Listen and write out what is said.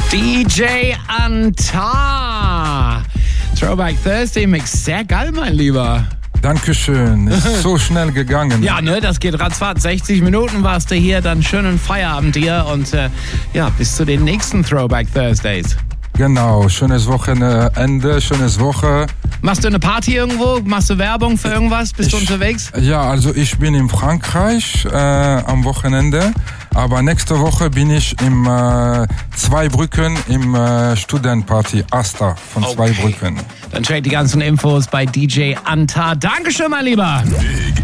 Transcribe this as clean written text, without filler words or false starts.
DJ Antar. Throwback Thursday Mix. Sehr geil, mein Lieber. Dankeschön. Ist so schnell gegangen. Ja, ne, das geht ratzfatz. 60 Minuten warst du hier, dann schönen Feierabend dir und bis zu den nächsten Throwback Thursdays. Genau, schönes Wochenende, schönes Woche. Machst du eine Party irgendwo? Machst du Werbung für irgendwas? Bist du unterwegs? Ja, also ich bin in Frankreich am Wochenende, aber nächste Woche bin ich im Zweibrücken im Studentenparty Asta von Zweibrücken. Dann check die ganzen Infos bei DJ Antar. Dankeschön, mein Lieber.